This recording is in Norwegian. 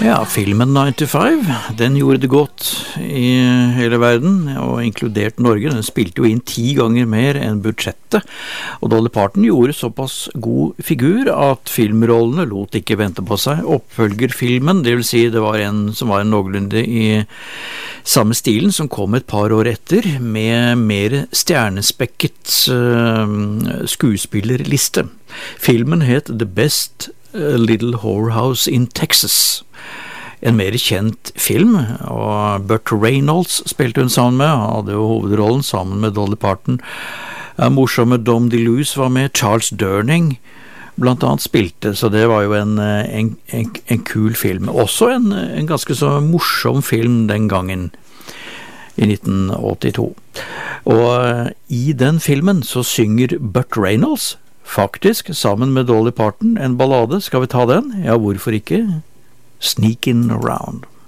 Ja, filmen 95, den gjorde det godt i hele verden, og inkludert Norge. Den spilte jo inn 10 ganger mer enn budsjettet, og Dolly Parton gjorde såpass god figur at filmrollene lot ikke vente på seg. Oppfølgerfilmen, det vil si det var en som var noenlunde i samme stilen, som kom et par år etter, med mer stjernespekket skuespillerliste. Filmen het The Best Little Whorehouse in Texas. En mer kjent film, og Burt Reynolds spilte hun sammen med, han hadde jo hovedrollen sammen med Dolly Parton. Morsomme Dom DeLuise var med, Charles Durning blant annet spilte, så det var jo en kul film. Også en ganske så morsom film den gangen, i 1982. Og i den filmen så synger Burt Reynolds faktisk sammen med Dolly Parton en ballade. Skal vi ta den? Ja, hvorfor ikke? Sneaking Around.